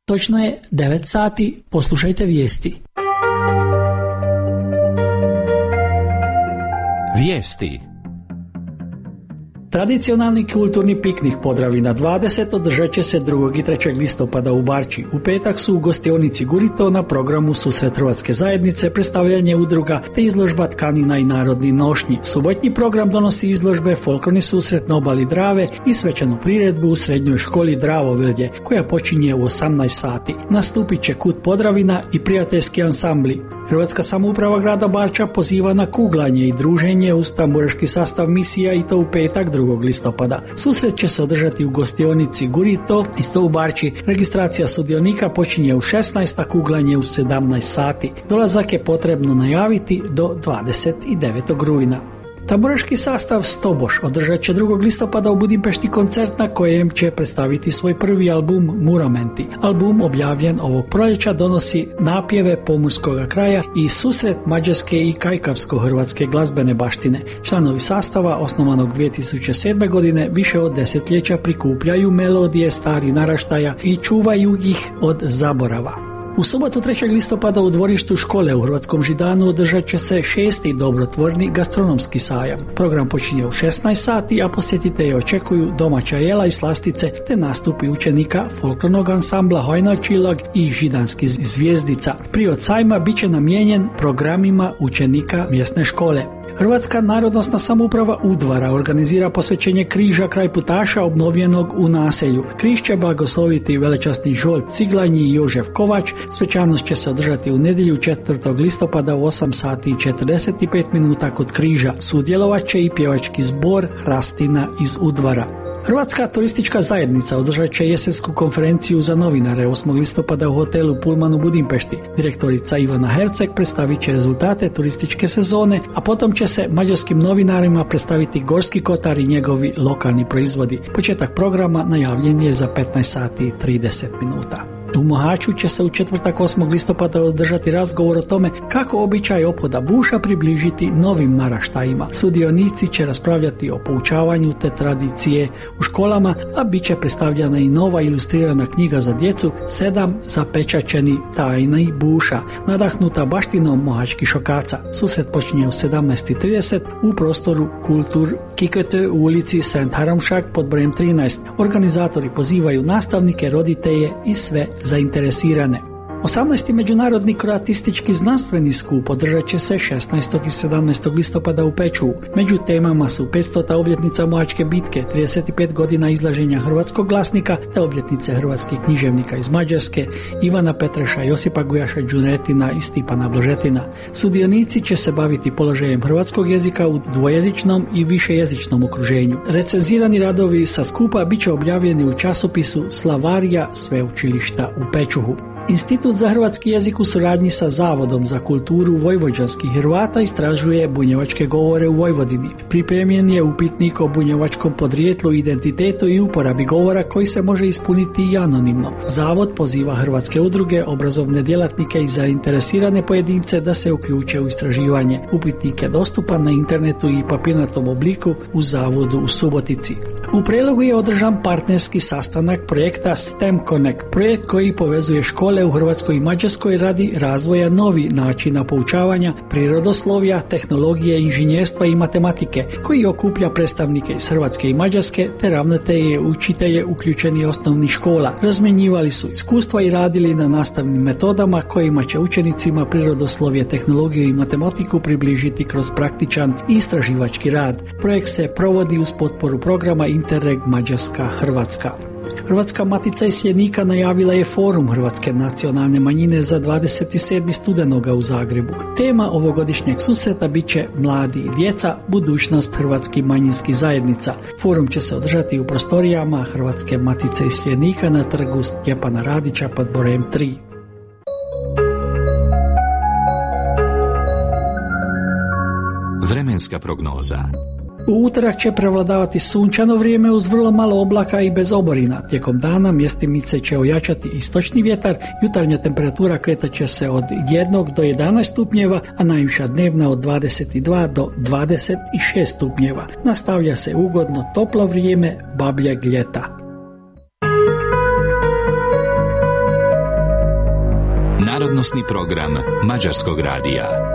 Točno je 9 sati, poslušajte vijesti. Vijesti. Tradicionalni kulturni piknik Podravina 20 održat će se 2. i 3. listopada u Barči. U petak su u gostionici Gurito na programu Susret Hrvatske zajednice, predstavljanje udruga te izložba tkanina i narodni nošnji. Subotnji program donosi izložbe Folklorni susret na obali Drave i svečanu priredbu u srednjoj školi Dravovilje, koja počinje u 18 sati. Nastupit će Kut Podravina i prijateljski ansambli. Hrvatska samouprava grada Barča poziva na kuglanje i druženje uz tamburaški sastav misija i to u petak 2. listopada. Susret će se održati u gostionici Gurito, isto u Barči. Registracija sudionika počinje u 16, a kuglanje u 17 sati. Dolazak je potrebno najaviti do 29. rujna. Tamburaški sastav Stoboš održat će 2. listopada u Budimpešti koncert na kojem će predstaviti svoj prvi album Muramenti. Album objavljen ovog proljeća donosi napjeve pomorskog kraja i susret mađarske i kajkavsko-hrvatske glazbene baštine. Članovi sastava, osnovanog 2007. godine, više od desetljeća prikupljaju melodije starih naraštaja i čuvaju ih od zaborava. U subotu 3. listopada u dvorištu škole u Hrvatskom Židanu održat će se 6. dobrotvorni gastronomski sajam. Program počinje u 16 sati, a posjetitelji očekuju domaća jela i slastice te nastupi učenika folklornog ansambla Hojnačilag i Židanski zvijezdica. Prijod sajma bit će namijenjen programima učenika mjesne škole. Hrvatska narodnosna samouprava Udvara organizira posvećenje križa kraj putaša obnovljenog u naselju. Križ će blagosloviti velečasni žolt Ciglanji i Jožef Kovač. Svečanost će se održati u nedjelju 4. listopada u 8 sati i 45 minuta kod križa. Sudjelovat će i pjevački zbor Hrastina iz Udvara. Hrvatska turistička zajednica održat će jesensku konferenciju za novinare 8. listopada u hotelu Pullman u Budimpešti. Direktorica Ivana Herceg predstavit će rezultate turističke sezone, a potom će se mađarskim novinarima predstaviti Gorski kotar i njegovi lokalni proizvodi. Početak programa najavljen je za 15 sati i 30 minuta. U Mohaču će se u četvrtak 8. listopada održati razgovor o tome kako običaj ophoda buša približiti novim naraštajima. Sudionici će raspravljati o poučavanju te tradicije u školama, a bit će predstavljena i nova ilustrirana knjiga za djecu 7 zapečaćeni tajni buša, nadahnuta baštinom mohačkih šokaca. Susret počinje u 17:30 u prostoru Kultur Kikete u ulici St. Haramšak pod brojem 13. Organizatori pozivaju nastavnike, roditelje i sve zainteresirane. 18. međunarodni kroatistički znanstveni skup održat će se 16. i 17. listopada u Pečuvu. Među temama su 500. obljetnica Mohačke bitke, 35 godina izlaženja hrvatskog glasnika te obljetnice hrvatskih književnika iz Mađarske, Ivana Petreša, Josipa Gujaša Đuretina i Stipana Bložetina. Sudionici će se baviti položajem hrvatskog jezika u dvojezičnom i višejezičnom okruženju. Recenzirani radovi sa skupa bit će objavljeni u časopisu Slavarija sveučilišta u Pečuhu. Institut za hrvatski jezik u suradnji sa Zavodom za kulturu vojvođanskih Hrvata istražuje bunjevačke govore u Vojvodini. Pripremljen je upitnik o bunjevačkom podrijetlu, identitetu i uporabi govora koji se može ispuniti i anonimno. Zavod poziva hrvatske udruge, obrazovne djelatnike i zainteresirane pojedince da se uključe u istraživanje. Upitnik je dostupan na internetu i papirnatom obliku u Zavodu u Subotici. U Prelogu je održan partnerski sastanak projekta STEM Connect, projekt koji povezuje škole u Hrvatskoj i Mađarskoj radi razvoja novih načina poučavanja, prirodoslovja, tehnologije, inženjerstva i matematike, koji okuplja predstavnike iz Hrvatske i Mađarske te ravnatelje učitelje uključeni osnovnih škola. Razmjenjivali su iskustva i radili na nastavnim metodama kojima će učenicima prirodoslovje, tehnologiju i matematiku približiti kroz praktičan i istraživački rad. Projekt se provodi uz potporu programa Interreg Mađarska-Hrvatska. Hrvatska matica iseljenika najavila je forum Hrvatske nacionalne manjine za 27. studenoga u Zagrebu. Tema ovogodišnjeg susreta bit će Mladi i djeca, budućnost hrvatskih manjinskih zajednica. Forum će se održati u prostorijama Hrvatske matice iseljenika na trgu Stjepana Radića pod brojem 3. Vremenska prognoza. U utorak će prevladavati sunčano vrijeme uz vrlo malo oblaka i bez oborina. Tijekom dana mjestimice će ojačati istočni vjetar, jutarnja temperatura kretat će se od 1 do 11 stupnjeva, a najviša dnevna od 22 do 26 stupnjeva. Nastavlja se ugodno toplo vrijeme babljeg ljeta. Narodnosni program Mađarskog radija.